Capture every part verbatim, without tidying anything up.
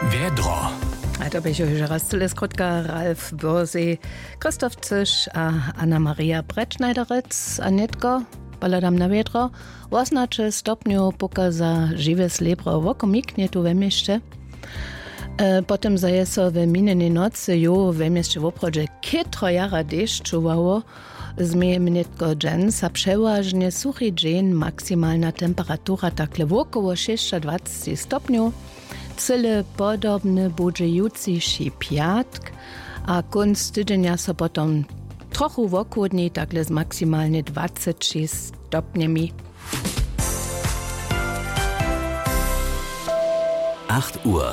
Wiedro. A to bych už raz Krotka, Ralf Börsey, Christoph Zisch a Anna-Maria Brettschneiderec, Anetko, Baladam na Wiedro, oznaczy stopniu pokaza żywe slebro wokomiknie tu we mieście. E, potem zaje so we minionej nocy jo we mieście w oprodzie kitro jara deszczowało, zmie minetko dżens, a przeważnie suchy dzień, maksymalna temperatura takle wokoło dwadzieścia stopniu, cyle podobny budżejucy piatk, a kunst tydzienia so potom trochu wokódni, takle z maksymalnie dwadzieścia stopniami. acht Uhr.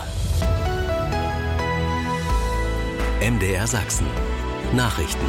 M D R Sachsen. Nachrichten.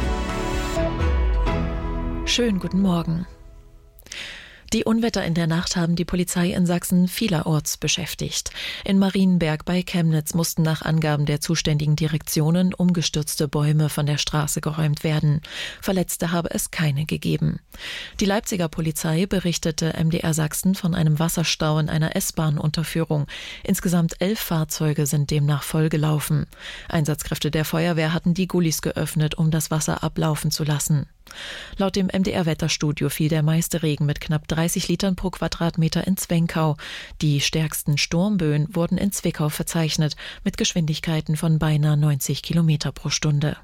Schönen guten Morgen. Die Unwetter in der Nacht haben die Polizei in Sachsen vielerorts beschäftigt. In Marienberg bei Chemnitz mussten nach Angaben der zuständigen Direktionen umgestürzte Bäume von der Straße geräumt werden. Verletzte habe es keine gegeben. Die Leipziger Polizei berichtete M D R Sachsen von einem Wasserstau in einer S-Bahn-Unterführung. Insgesamt elf Fahrzeuge sind demnach vollgelaufen. Einsatzkräfte der Feuerwehr hatten die Gullis geöffnet, um das Wasser ablaufen zu lassen. Laut dem M D R-Wetterstudio fiel der meiste Regen mit knapp dreißig Litern pro Quadratmeter in Zwenkau. Die stärksten Sturmböen wurden in Zwickau verzeichnet, mit Geschwindigkeiten von beinahe neunzig Kilometer pro Stunde.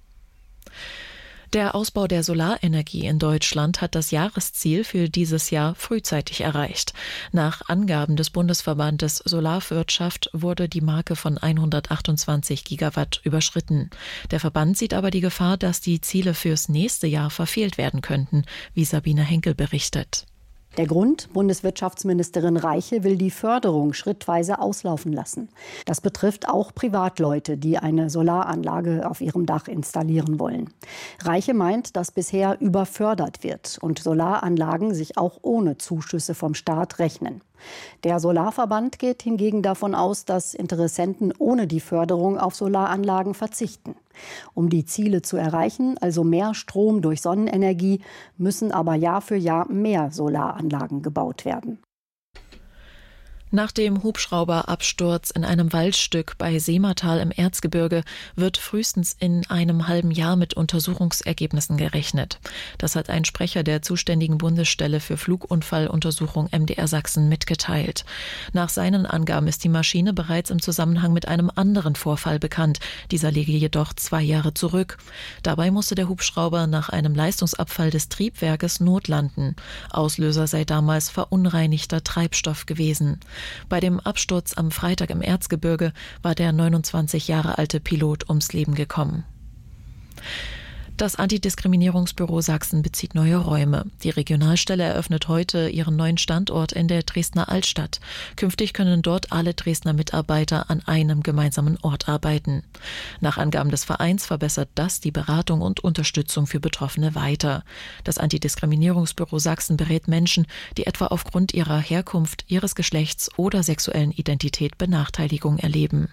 Der Ausbau der Solarenergie in Deutschland hat das Jahresziel für dieses Jahr frühzeitig erreicht. Nach Angaben des Bundesverbandes Solarwirtschaft wurde die Marke von hundertachtundzwanzig Gigawatt überschritten. Der Verband sieht aber die Gefahr, dass die Ziele fürs nächste Jahr verfehlt werden könnten, wie Sabine Henkel berichtet. Der Grund: Bundeswirtschaftsministerin Reiche will die Förderung schrittweise auslaufen lassen. Das betrifft auch Privatleute, die eine Solaranlage auf ihrem Dach installieren wollen. Reiche meint, dass bisher überfördert wird und Solaranlagen sich auch ohne Zuschüsse vom Staat rechnen. Der Solarverband geht hingegen davon aus, dass Interessenten ohne die Förderung auf Solaranlagen verzichten. Um die Ziele zu erreichen, also mehr Strom durch Sonnenenergie, müssen aber Jahr für Jahr mehr Solaranlagen gebaut werden. Nach dem Hubschrauberabsturz in einem Waldstück bei Seematal im Erzgebirge wird frühestens in einem halben Jahr mit Untersuchungsergebnissen gerechnet. Das hat ein Sprecher der zuständigen Bundesstelle für Flugunfalluntersuchung M D R Sachsen mitgeteilt. Nach seinen Angaben ist die Maschine bereits im Zusammenhang mit einem anderen Vorfall bekannt. Dieser liege jedoch zwei Jahre zurück. Dabei musste der Hubschrauber nach einem Leistungsabfall des Triebwerkes notlanden. Auslöser sei damals verunreinigter Treibstoff gewesen. Bei dem Absturz am Freitag im Erzgebirge war der neunundzwanzig Jahre alte Pilot ums Leben gekommen. Das Antidiskriminierungsbüro Sachsen bezieht neue Räume. Die Regionalstelle eröffnet heute ihren neuen Standort in der Dresdner Altstadt. Künftig können dort alle Dresdner Mitarbeiter an einem gemeinsamen Ort arbeiten. Nach Angaben des Vereins verbessert das die Beratung und Unterstützung für Betroffene weiter. Das Antidiskriminierungsbüro Sachsen berät Menschen, die etwa aufgrund ihrer Herkunft, ihres Geschlechts oder sexuellen Identität Benachteiligung erleben.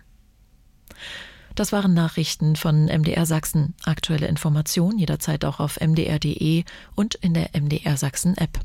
Das waren Nachrichten von M D R Sachsen. Aktuelle Informationen jederzeit auch auf m d r punkt d e und in der M D R Sachsen App.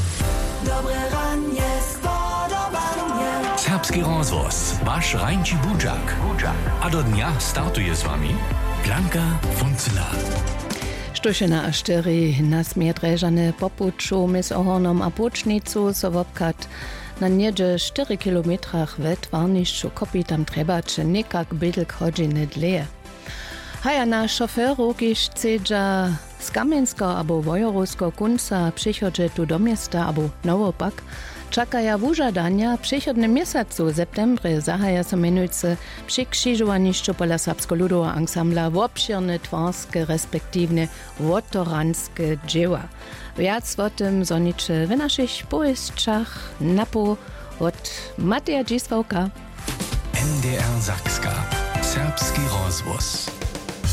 Serbski rozvoz, wasz rańczy budziak. A do dnia startuje z wami Blanka Funzela. Štušena a štyri nasmiedrežane popuču mis ohornom a počnicu so wopkat na niedzie cztery kilometrach wet warnišću kopitam trebače nekak bydlk hodžine dleje. Haja na šoferu, kiž cedža z Kamenska abo Wojerusko kunca přichodže tu do miesta abo naopak, čakaja wužadania przychodnym miesiącu septembre zahaja so menujce przy krzyżowanišću pola serbsko-ludowego ansambla w obširne twarskie, respektywne wotoranskie dzieła. Wiac o tym zonicze w naszych powieściach napo od Mateja Dzisławka. M D R Sakska. Serbski rozvoz.